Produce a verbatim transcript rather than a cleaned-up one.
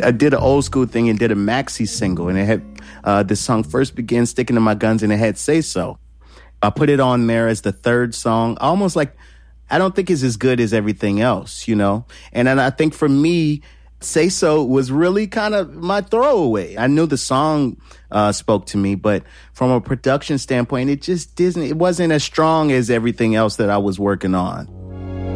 I did an old school thing and did a maxi single, and it had uh, this song First Begin, Sticking to My Guns, and it had Say So. I put it on there as the third song, almost like, I don't think it's as good as everything else, you know? And then I think for me, Say So was really kind of my throwaway. I knew the song uh, spoke to me, but from a production standpoint, it just didn't, it wasn't as strong as everything else that I was working on.